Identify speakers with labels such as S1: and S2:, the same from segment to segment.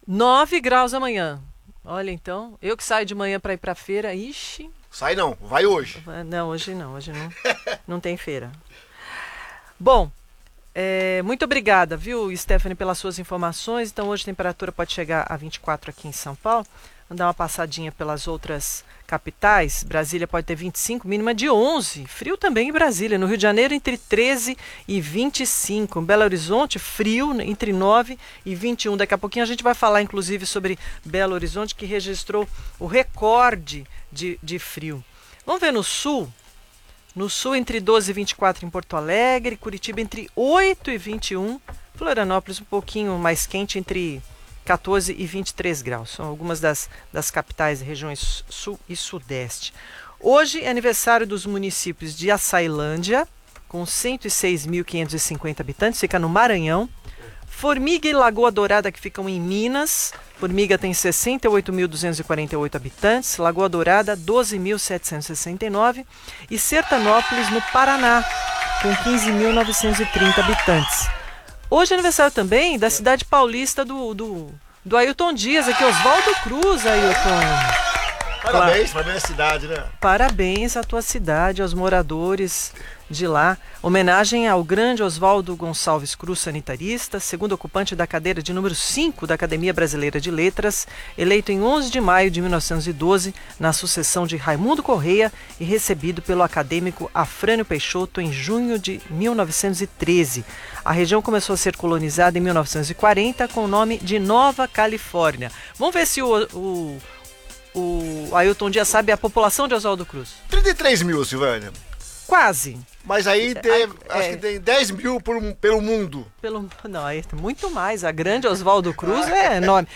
S1: 9 graus amanhã. Olha, então, eu que saio de manhã para ir para feira, ixi.
S2: Sai não, vai hoje.
S1: Não, hoje não, não tem feira. Bom, muito obrigada, viu, Stephanie, pelas suas informações. Então, hoje a temperatura pode chegar a 24 aqui em São Paulo. Vamos dar uma passadinha pelas outras capitais. Brasília pode ter 25, mínima de 11. Frio também em Brasília. No Rio de Janeiro, entre 13 e 25. Em Belo Horizonte, frio entre 9 e 21. Daqui a pouquinho a gente vai falar, inclusive, sobre Belo Horizonte, que registrou o recorde de frio. Vamos ver no sul. No sul, entre 12 e 24 em Porto Alegre. Curitiba, entre 8 e 21. Florianópolis, um pouquinho mais quente, entre 14 e 23 graus. São algumas das capitais e regiões sul e sudeste. Hoje é aniversário dos municípios de Açailândia, com 106.550 habitantes, fica no Maranhão. Formiga e Lagoa Dourada, que ficam em Minas. Formiga tem 68.248 habitantes, Lagoa Dourada 12.769 e Sertanópolis, no Paraná, com 15.930 habitantes. Hoje é aniversário também da cidade paulista do Ailton Dias, aqui, Oswaldo Cruz, Ailton.
S2: Parabéns para a minha cidade, né?
S1: Parabéns à tua cidade, aos moradores de lá. Homenagem ao grande Oswaldo Gonçalves Cruz, sanitarista, segundo ocupante da cadeira de número 5 da Academia Brasileira de Letras, eleito em 11 de maio de 1912, na sucessão de Raimundo Correia e recebido pelo acadêmico Afrânio Peixoto em junho de 1913. A região começou a ser colonizada em 1940 com o nome de Nova Califórnia. Vamos ver se o Ailton Dias sabe a população de Oswaldo Cruz.
S2: 33 mil, Silvânia.
S1: Quase.
S2: Mas aí acho que tem 10 mil pelo mundo.
S1: Não, aí tem muito mais. A grande Oswaldo Cruz é enorme.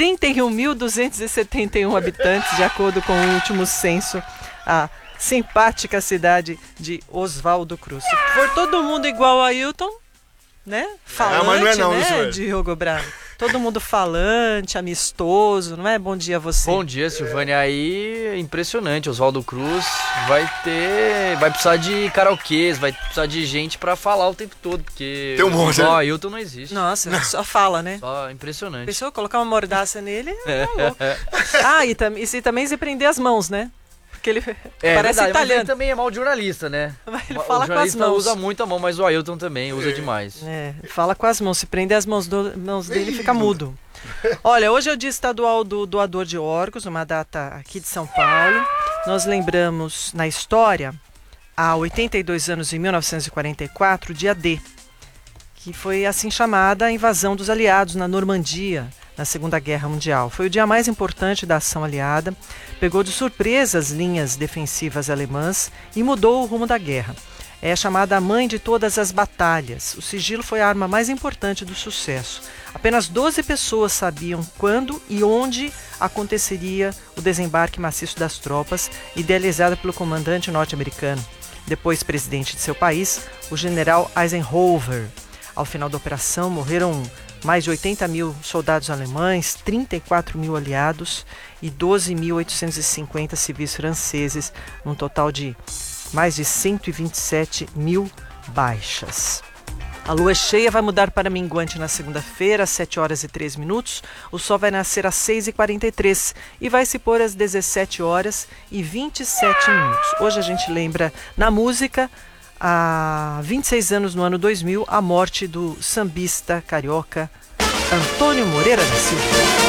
S1: 31.271 habitantes, de acordo com o último censo. A simpática cidade de Oswaldo Cruz. Se for todo mundo igual a Ailton, né? Falante,
S2: mas não é não,
S1: né,
S2: isso,
S1: Diogo Braga? Todo mundo falante, amistoso, não é? Bom dia a você.
S3: Bom dia, Silvânia. Aí, impressionante. Oswaldo Cruz vai precisar de karaokês, vai precisar de gente pra falar o tempo todo, porque
S2: tem um monte,
S3: o Ailton não existe.
S1: Nossa, só fala, né?
S3: Só impressionante.
S1: Pessoa colocar uma mordaça nele, é louco. E se também se prender as mãos, né? Porque ele parece
S3: verdade,
S1: italiano.
S3: mas ele também é mal de jornalista, né?
S1: Ele fala com as mãos.
S3: Usa muito a mão, mas o Ailton também usa demais.
S1: Fala com as mãos. Se prender as mãos dele, fica mudo. Olha, hoje é o Dia Estadual do Doador de Órgãos, uma data aqui de São Paulo. Nós lembramos na história, há 82 anos, em 1944, o dia D, que foi assim chamada a invasão dos aliados na Normandia, na Segunda Guerra Mundial. Foi o dia mais importante da ação aliada, pegou de surpresa as linhas defensivas alemãs e mudou o rumo da guerra. É chamada a mãe de todas as batalhas. O sigilo foi a arma mais importante do sucesso. Apenas 12 pessoas sabiam quando e onde aconteceria o desembarque maciço das tropas, idealizada pelo comandante norte-americano, depois presidente de seu país, o general Eisenhower. Ao final da operação, morreram mais de 80 mil soldados alemães, 34 mil aliados e 12.850 civis franceses, num total de mais de 127 mil baixas. A lua cheia vai mudar para minguante na segunda-feira, às 7 horas e 3 minutos. O sol vai nascer às 6h43 e vai se pôr às 17 horas e 27 minutos. Hoje a gente lembra na música, há 26 anos, no ano 2000, a morte do sambista carioca Antônio Moreira da Silva.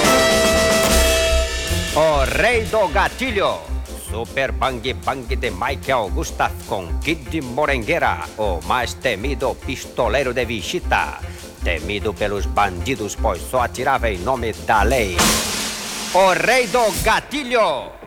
S4: O Rei do Gatilho, Super Bang Bang de Michael Gustav com Kid Morengueira, o mais temido pistoleiro de Wichita, temido pelos bandidos, pois só atirava em nome da lei. O Rei do Gatilho.